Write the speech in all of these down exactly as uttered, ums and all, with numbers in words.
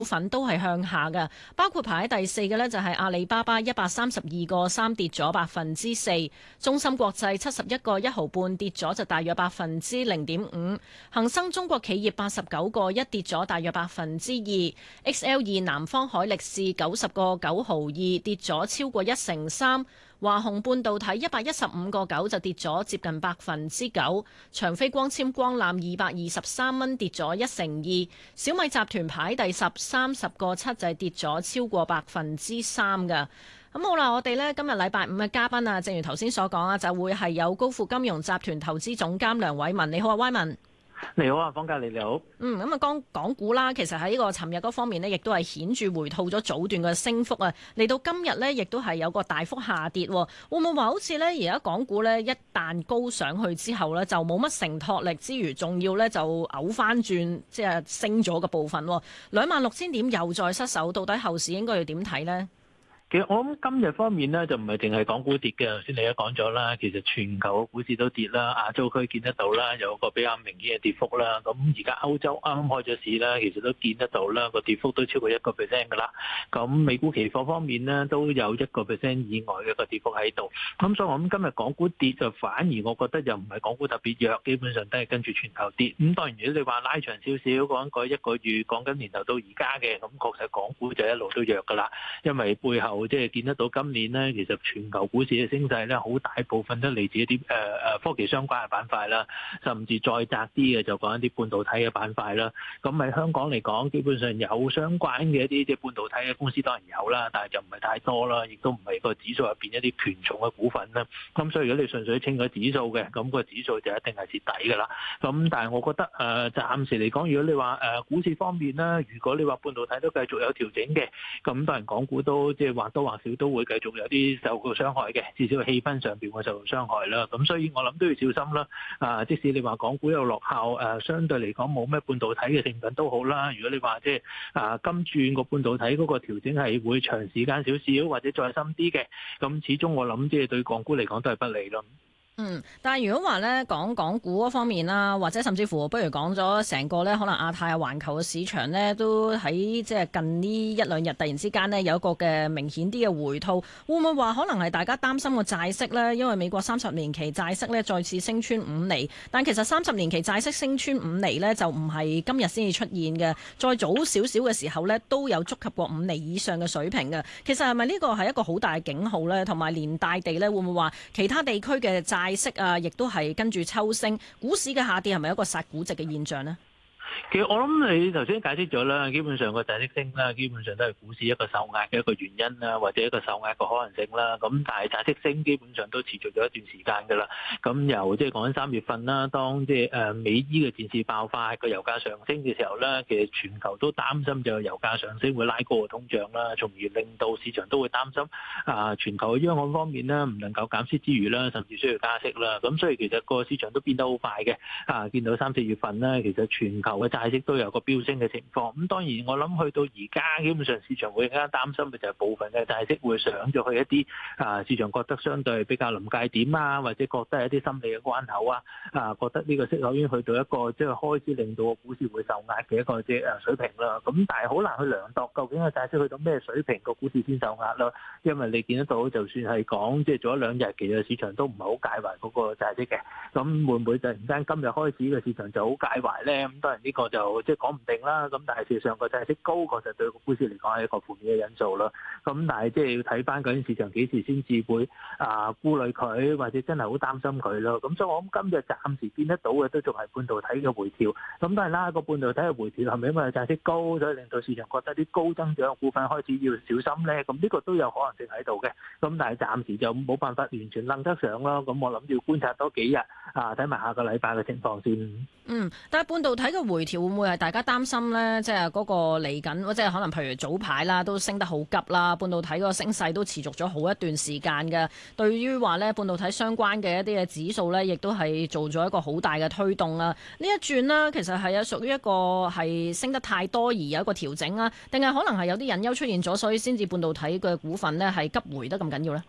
股份都係向下嘅，包括排喺第四嘅呢，就係阿里巴巴一百三十二個三跌咗百分之四，中芯國際七十一個一毫半跌咗就大約百分之零點五，恒生中國企業八十九個一跌咗大約百分之二 ，X L 二南方海力士九十個九毫二跌咗超過一成三。華虹半導體一百一十五個九就跌咗接近百分之九，長飛光纖光纜二百二十三蚊跌咗一成二，小米集團排第十三十個七就係跌咗超過百分之三㗎。咁好啦，我哋呢今日禮拜五嘅嘉賓啊，正如頭先所講啊，就會係有高富金融集團投資總監梁偉民。你好啊，偉民。 你好啊，方嘉莉，你好。 嗯，咁啊，講港股啦，其實喺呢個尋日嗰方面呢，亦都係顯著回吐咗早段嘅升幅啊。嚟到今日呢，亦都係有個大幅下跌。會唔會話好似呢？而家港股呢，一旦高上去之後呢，就冇乜承托力之餘，仲要呢就嘔翻轉，即係升咗嘅部分。兩萬六千點又再失守，到底後市應該要點睇呢？ 其實我諗今日方面咧，就唔係淨係港股跌嘅，頭先你都講咗啦。其實全球股市都跌啦，亞洲區見得到啦，有個比較明顯嘅跌幅啦。咁而家歐洲啱啱開咗市啦，其實都見得到啦，個跌幅都超過一個 percent 㗎啦。咁美股期貨方面呢，都有一個 percent 以外嘅個跌幅喺度。咁所以我諗今日港股跌就反而我覺得又唔係港股特別弱，基本上都係跟住全球跌。咁當然如果你話拉長少少講嗰一個月，講緊年頭到而家嘅，咁確實港股就一路都弱㗎啦，因為背後即係見得到今年咧，其實全球股市嘅升勢咧，好大部分都嚟自一啲誒誒科技相關嘅板塊啦，甚至再窄啲嘅就講一啲半導體嘅板塊啦。咁喺香港嚟講，基本上有相關嘅一啲即係半導體嘅公司當然有啦，但係就唔係太多啦，亦都唔係個指數入邊一啲權重嘅股份啦。咁所以如果你純粹清個指數嘅，咁個指數就一定係蝕底㗎啦。咁但係我覺得誒暫時嚟講，如果你話誒股市方面啦，如果你話半導體都繼續有調整嘅，咁當然港股都即係或多或少都會繼續有啲受到傷害嘅，至少氣氛上邊會受到傷害啦。咁所以我諗都要小心啦。啊，即使你話港股有落後，誒相對嚟講冇咩半導體嘅成分都好啦。如果你話即係啊今轉個半導體嗰個調整係會長時間少少或者再深啲嘅，咁始終我諗即係對港股嚟講都係不利咯。 嗯，但係如果話咧講港股嗰方面啦，或者甚至乎不如講咗成個咧，可能亞太啊、環球嘅市場呢，都喺即係近呢一兩日突然之間呢，有一個嘅明顯啲嘅回吐，會唔會話可能係大家擔心個債息呢？因為美國三十年期債息呢再次升穿五厘，但其實三十年期債息升穿五厘呢，就唔係今日先至出現嘅，再早少少嘅時候呢，都有觸及過五厘以上嘅水平嘅。其實係咪呢個係一個好大嘅警號呢？同埋連帶地呢，會唔會話其他地區嘅債息啊，亦都係跟住抽升，股市嘅下跌係咪一個殺估值嘅現象呢？ 其實我諗你頭先解釋咗啦，基本上個債息升啦，基本上都係股市一個受壓嘅一個原因啦，或者一個受壓嘅可能性啦。咁但係債息升基本上都持續咗一段時間㗎啦。咁由即係講緊三月份啦，當即係誒美伊嘅戰事爆發，個油價上升嘅時候咧，其實全球都擔心就油價上升會拉高個通脹啦，從而令到市場都會擔心啊全球嘅央行方面咧唔能夠減息之餘啦，甚至需要加息啦。咁所以其實個市場都變得好快嘅。啊，見到三四月份咧，其實全球嘅債息都有個飆升嘅情況，咁當然我諗去到而家，基本上市場會更加擔心嘅就係部分嘅債息會上咗去一啲啊市場覺得相對比較臨界點啊，或者覺得係一啲心理嘅關口啊，啊覺得呢個息口已經去到一個即係開始令到個股市會受壓嘅一個即係誒水平啦。咁但係好難去量度究竟個債息去到咩水平個股市先受壓啦，因為你見得到就算係講即係做咗兩日，其實市場都唔係好介懷嗰個債息嘅。咁會唔會突然間今日開始個市場就好介懷咧？咁當然呢個就即係講唔定啦，咁但係事實上個債息高，確實對個股市嚟講係一個負面嘅因素啦。咁但係即係要睇翻究竟市場幾時先至會啊顧慮佢，或者真係好擔心佢咯。咁所以我諗今日暫時見得到嘅都仲係半導體嘅回調。咁當然啦，個半導體嘅回調係咪因為債息高，所以令到市場覺得啲高增長嘅股份開始要小心咧？咁呢個都有可能性喺度嘅。咁但係暫時就冇辦法完全楞得上咯。咁我諗要觀察多幾日啊，睇埋下個禮拜嘅情況先。 嗯，但係半導體嘅回調會唔會係大家擔心呢？即係嗰個嚟緊，即係可能譬如早排啦，都升得好急啦，半導體嗰個升勢都持續咗好一段時間嘅。對於話呢，半導體相關嘅一啲嘅指數呢，亦都係做咗一個好大嘅推動啦。呢一轉呢，其實係啊屬於一個係升得太多而有一個調整啊，定係可能係有啲隱憂出現咗，所以先至半導體嘅股份呢係急回得咁緊要呢？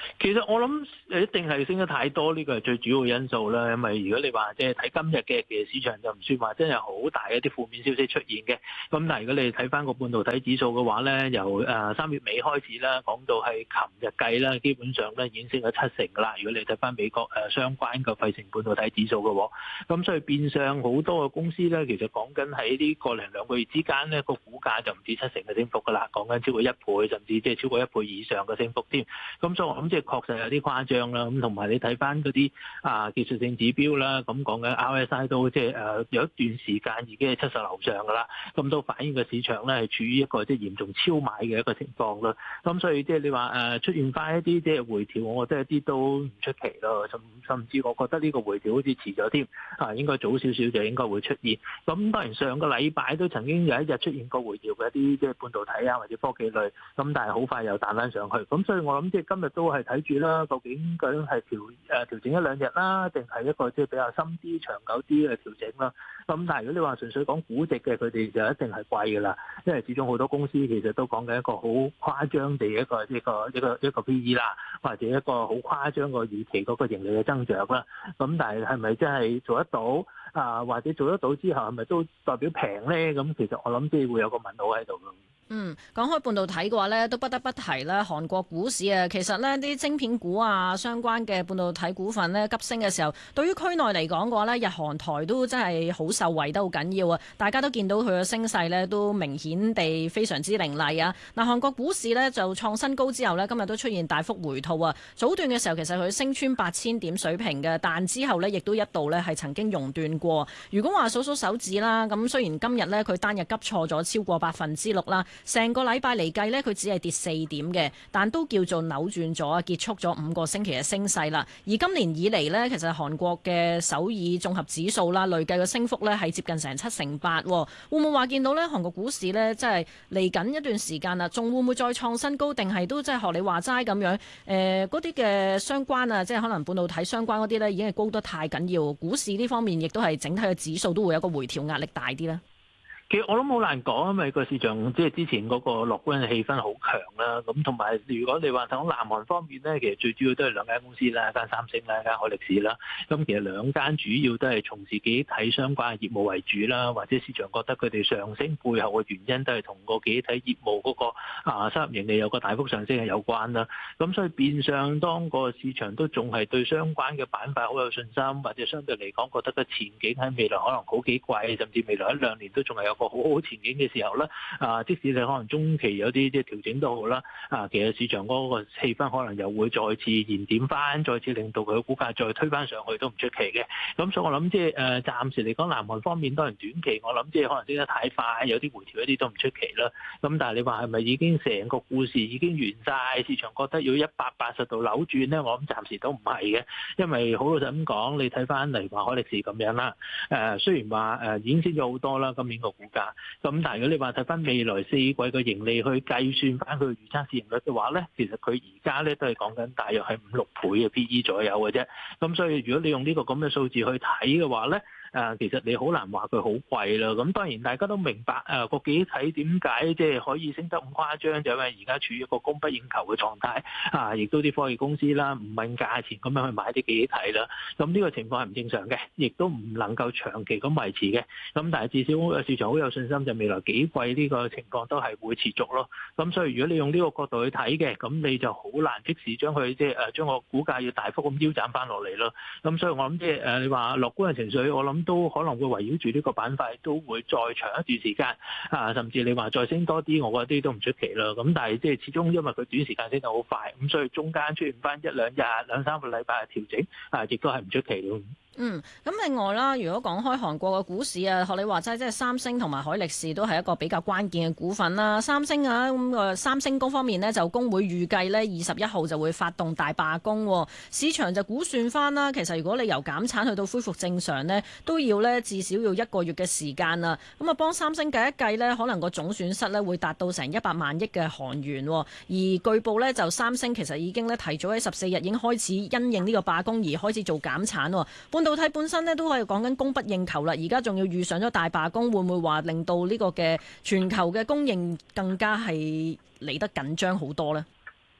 其實我諗誒一定係升得太多，呢個係最主要嘅因素啦。因為如果你話即係睇今日嘅其實市場就唔算話真係好大一啲負面消息出現嘅。咁但係如果你睇翻個半導體指數嘅話咧，由誒三月尾開始啦，講到係琴日計啦，基本上咧已經升咗七成噶啦。如果你睇翻美國誒相關嘅費城半導體指數嘅，咁所以變相好多嘅公司咧，其實講緊喺呢個零兩個月之間咧，個股價就唔止七成嘅升幅噶啦，講緊超過一倍，甚至即係超過一倍以上嘅升幅添。咁所以我諗即係確實有啲誇張啦。咁同埋你睇翻嗰啲啊技術性指標啦，咁講緊 R S I 都即係誒有一段時間已經係七十樓上噶啦，咁都反映個市場咧係處於一個即係嚴重超買嘅一個情況啦。咁所以即係你話誒出現翻一啲即係回調，我覺得一啲都唔出奇咯。甚甚至我覺得呢個回調好似遲咗添，啊應該早少少就應該會出現。咁當然上個禮拜都曾經有一日出現過回調嘅一啲即係半導體啊或者科技類，咁但係好快又彈翻上去。咁所以我諗即係今日都係睇住啦，究竟究竟係調誒調整一兩日啦，定係一個即係比較深啲、長久啲嘅調整啦。咁但係如果你話純粹講估值嘅，佢哋就一定係貴㗎啦，因為始終好多公司其實都講緊一個好誇張地一個一個一個一個 P E 啦，或者一個好誇張個預期嗰個盈利嘅增長啦。咁但係係咪真係做得到啊？或者做得到之後係咪都代表平咧？咁其實我諗即係會有個問號喺度咯。 嗯，講開半導體嘅話呢，都不得不提啦。韓國股市啊，其實呢啲晶片股啊，相關嘅半導體股份呢急升嘅時候，對於區內嚟講嘅話呢，日韓台都真係好受惠得好緊要啊！大家都見到佢嘅升勢呢都明顯地非常之凌厲啊！嗱，韓國股市呢就創新高之後呢，今日都出現大幅回吐啊！早段嘅時候其實佢升穿八千點水平嘅，但之後呢亦都一度呢係曾經熔斷過。如果話數數手指啦，咁雖然今日呢，佢單日急挫咗超過百分之六啦。成個禮拜嚟計呢，佢只係跌四點嘅，但都叫做扭轉咗，結束咗五個星期嘅升勢啦。而今年以嚟呢，其實韓國嘅首爾綜合指數啦，累計嘅升幅呢係接近成七成八。會唔會話見到呢韓國股市呢，即係嚟緊一段時間啦，仲會唔會再創新高？定係都即係學你話齋咁樣？誒嗰啲嘅相關啊，即係可能半導體相關嗰啲呢，已經係高得太緊要。股市呢方面亦都係整體嘅指數都會有一個回調壓力大啲呢。 其實我諗好難講，因為個市場即係之前嗰個樂觀嘅氣氛好強啦。咁同埋如果你話講南韓方面咧，其實最主要都係兩間公司啦，一間三星啦，一間海力士啦。咁其實兩間主要都係從事記憶體相關嘅業務為主啦，或者市場覺得佢哋上升背後嘅原因都係同個記憶體業務嗰個啊收入盈利有個大幅上升係有關啦。咁所以變相當個市場都仲係對相關嘅板塊好有信心，或者相對嚟講覺得個前景喺未來可能好幾季，甚至未來一兩年都仲係有個好好前景嘅時候咧，啊，即使你可能中期有啲即係調整都好啦，啊，其實市場嗰個氣氛可能又會再次燃點翻，再次令到佢嘅股價再推翻上去都唔出奇嘅。咁所以我諗即係誒，暫時嚟講，南韓方面當然短期我諗即係可能升得太快，有啲回調一啲都唔出奇啦。咁但係你話係咪已經成個故事已經完晒？市場覺得要一百八十度扭轉咧？我諗暫時都唔係嘅，因為好老實咁講，你睇翻例如話海力士咁樣啦，誒雖然話誒已經升咗好多啦，今年個股價。咁但係如果你話睇翻未來四季嘅盈利去計算翻佢嘅預測市盈率嘅話咧，其實佢而家咧都係講緊大約係五六倍嘅 P E 左右嘅啫。咁所以如果你用呢個咁嘅數字去睇嘅話咧，誒其實你好難話佢好貴啦。咁當然大家都明白誒個記憶體點解即係可以升得咁誇張，就因為而家處於一個供不應求嘅狀態啊，亦都啲科技公司啦唔問價錢咁樣去買啲記憶體啦。咁呢個情況係唔正常嘅，亦都唔能夠長期咁維持嘅。咁但係至少市場好有信心，就未來幾季呢個情況都係會持續咯。咁所以如果你用呢個角度去睇嘅，咁你就好難即時將佢即係誒將個股價要大幅咁腰斬翻落嚟咯。咁所以我諗即係誒你話樂觀嘅情緒，我諗都可能會圍繞住呢個板塊都會再長一段時間啊，甚至你話再升多啲，我覺得啲都唔出奇啦。咁但係即係始終因為佢短時間升得好快，咁所以中間出現翻一兩日、兩三個禮拜嘅調整啊，亦都係唔出奇咯。 嗯，咁另外啦，如果講開韓國嘅股市啊，學你話齋，即係三星同埋海力士都係一個比較關鍵嘅股份啦。三星啊，咁個三星嗰方面呢，就工會預計呢二十一號就會發動大罷工，市場就估算翻啦。其實如果你由減產去到恢復正常呢，都要呢至少要一個月嘅時間啦。咁啊，幫三星計一計呢，可能個總損失呢會達到成一百萬億嘅韓元。而據報呢，就三星其實已經呢提早喺十四日已經開始因應呢個罷工而開始做減產。半導體本身咧都可以講緊供不應求啦，而家仲要遇上咗大罷工，會唔會話令到呢個嘅全球嘅供應更加係嚟得緊張好多呢？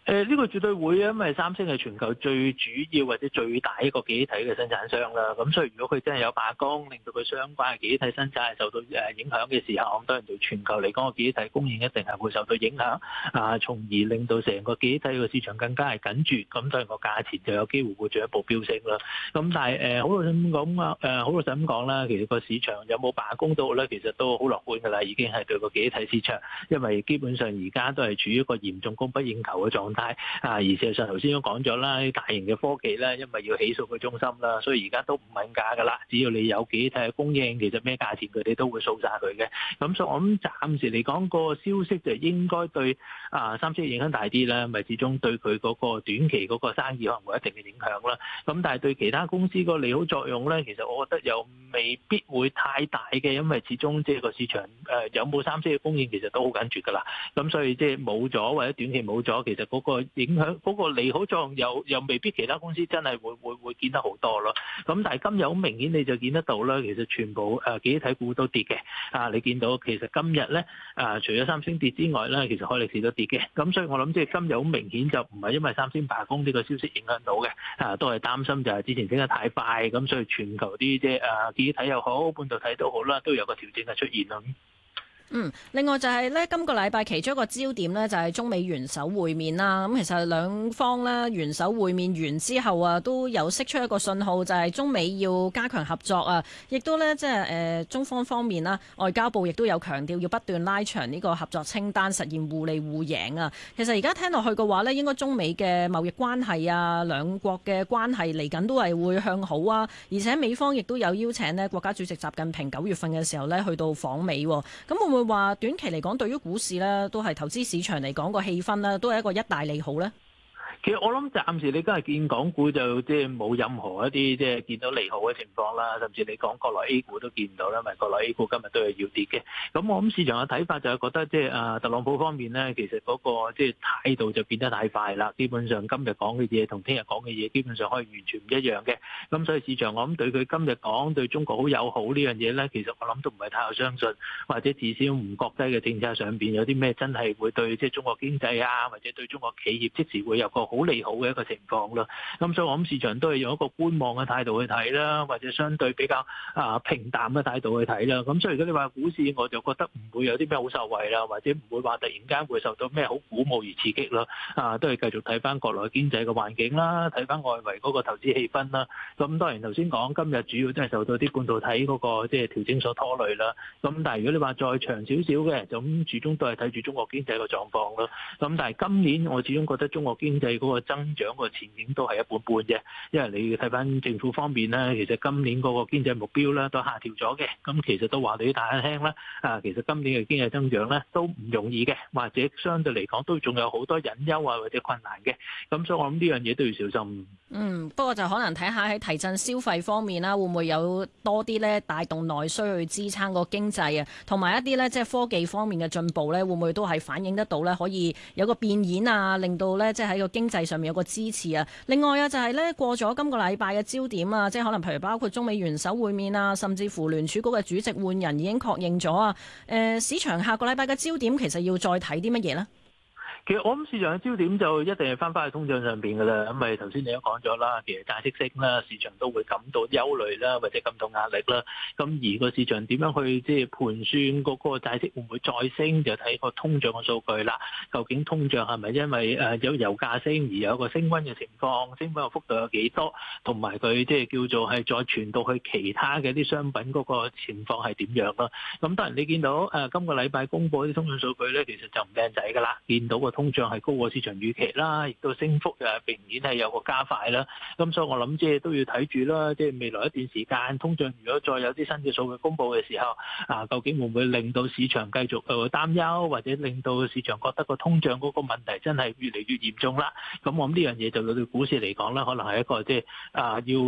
誒呢個絕對會啊，因為三星係全球最主要或者最大一個記憶體嘅生產商啦。咁所以如果佢真係有罷工，令到佢相關嘅記憶體生產係受到誒影響嘅時候，咁當然對全球嚟講個記憶體供應一定係會受到影響啊，從而令到成個記憶體個市場更加係緊絀，咁當然個價錢就有機會會進一步飆升啦。咁但係誒好老實咁講啊，誒好老實咁講啦，其實個市場有冇罷工到咧，其實都好樂觀㗎啦，已經係對個記憶體市場，因為基本上而家都係處於一個嚴重供不應求嘅狀態啊，而事實上頭先都講咗啦，大型嘅科技咧，因為要起數據中心啦，所以而家都唔問價㗎啦。只要你有記憶體嘅供應，其實咩價錢佢哋都會掃晒佢嘅。咁所以我諗暫時嚟講，個消息就應該對啊三星影響大啲啦，咪始終對佢嗰個短期嗰個生意可能會有一定嘅影響啦。咁但係對其他公司個利好作用咧，其實我覺得又未必會太大嘅，因為始終即係個市場誒有冇三星嘅供應，其實都好緊絀㗎啦。咁所以即係冇咗或者短期冇咗，其實嗰個影響嗰個利好作用又又未必其他公司真係會會會見得好多咯。咁但係今日好明顯你就見得到啦，其實全部誒記憶體股都跌嘅。啊，你見到其實今日咧啊，除咗三星跌之外咧，其實海力士都跌嘅。咁所以我諗即係今日好明顯就唔係因為三星罷工呢個消息影響到嘅，啊都係擔心就係之前升得太快，咁所以全球啲即係誒記憶體又好，半導體都好啦，都有個調整嘅出現咯。 嗯，另外就係咧，今個禮拜其中一個焦點呢，就係中美元首會面啦。咁其實兩方呢，元首會面完之後啊，都有釋出一個信號，就係中美要加強合作啊。亦都呢，即係誒中方方面啦，外交部亦都有強調要不斷拉長呢個合作清單，實現互利互贏啊。其實而家聽落去嘅話呢，應該中美嘅貿易關係啊，兩國嘅關係嚟緊都係會向好啊。而且美方亦都有邀請呢國家主席習近平九月份嘅時候呢去到訪美，咁會唔會話短期嚟講，對於股市咧，都係投資市場嚟講個氣氛咧，都係一個一大利好咧？ 其實我諗暫時你今日見港股就即係冇任何一啲即係見到利好嘅情況啦，甚至你講國內 A 股都見唔到啦，因為國內 A 股今日都係要跌嘅。咁我諗市場嘅睇法就係覺得即係啊特朗普方面咧，其實嗰個即係態度就變得太快啦。基本上今日講嘅嘢同聽日講嘅嘢基本上可以完全唔一樣嘅。咁所以市場我諗對佢今日講對中國好友好呢樣嘢咧，其實我諗都唔係太有相信，或者至少唔覺得嘅政策上邊有啲咩真係會對即係中國經濟啊，或者對中國企業即時會有個好利好嘅一個情況咯，咁所以我諗市場都係用一個觀望嘅態度去睇啦，或者相對比較啊平淡嘅態度去睇啦。咁所以如果你話股市，我就覺得唔會有啲咩好受惠啦，或者唔會話突然間會受到咩好鼓舞而刺激啦。啊，都係繼續睇翻國內經濟嘅環境啦，睇翻外圍嗰個投資氣氛啦。咁當然頭先講今日主要都係受到啲半導體嗰個即係調整所拖累啦。咁但係如果你話再長少少嘅，咁始終都係睇住中國經濟嘅狀況咯。咁但係今年我始終覺得中國經濟嗰個增增長個前景都係一般般啫，因為你要睇翻政府方面咧，其實今年嗰個經濟目標咧都下調咗嘅，咁其實都話俾大家聽啦，啊，其實今年嘅經濟增長咧都唔容易嘅，或者相對嚟講都仲有好多隱憂啊或者困難嘅，咁所以我諗呢樣嘢都要小心。 嗯，不過就可能睇下喺提振消費方面啦，會唔會有多啲咧帶動內需去支撐個經濟啊，同埋一啲咧即係科技方面嘅進步咧，會唔會都係反映得到咧，可以有個變現啊，令到咧即係喺個經濟上面有個支持啊。另外啊，就係咧過咗今個禮拜嘅焦點啊，即係可能譬如包括中美元首會面啊，甚至乎聯儲局嘅主席換人已經確認咗啊。誒，市場下個禮拜嘅焦點其實要再睇啲乜嘢呢？ 其實我諗市場嘅焦點就一定係翻返去通脹上邊噶啦，咁咪頭先你都講咗啦，其實債息升啦，市場都會感到憂慮啦，或者感到壓力啦。咁而個市場點樣去即係盤算嗰個債息會唔會再升，就睇個通脹嘅數據啦。究竟通脹係咪因為誒有油價升而有個升溫嘅情況，升溫嘅幅度有幾多，同埋佢即係叫做係再傳到去其他嘅啲商品嗰個情況係點樣啦。咁當然你見到誒今個禮拜公佈啲通脹數據咧，其實就唔靚仔噶啦，見到個通脹係高過市場預期啦，亦都升幅誒明顯係有個加快啦。咁所以我諗即係都要睇住啦，即係未來一段時間通脹如果再有啲新嘅數據公佈嘅時候，啊究竟會唔會令到市場繼續誒擔憂，或者令到市場覺得個通脹嗰個問題真係越嚟越嚴重啦？咁我諗呢樣嘢就對股市嚟講咧，可能係一個即係啊要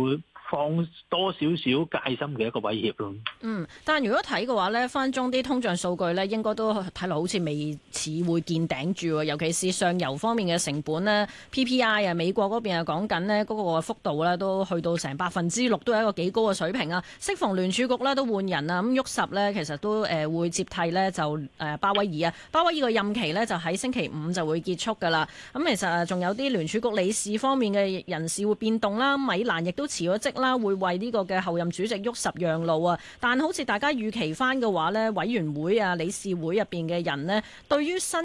放多少少戒心嘅一個威脅咯。 嗯，但係如果睇嘅話呢，分中啲通脹數據呢，應該都睇落好似未似會見頂住喎。尤其是上游方面嘅成本呢 P P I 啊，美國嗰邊啊講緊呢嗰個幅度呢都去到成百分之六，都係一個幾高嘅水平啊。適逢聯儲局呢都換人啊，咁沃什呢其實都誒會接替呢就誒鮑威爾啊，鮑威爾個任期呢就喺星期五就會結束㗎啦。咁其實仲有啲聯儲局理事方面嘅人事會變動啦，米蘭亦都辭咗職啦，會為呢個嘅後任主席沃什讓路啊。但好似大家預期翻嘅話呢，委員會啊、理事會入邊嘅人呢，對於新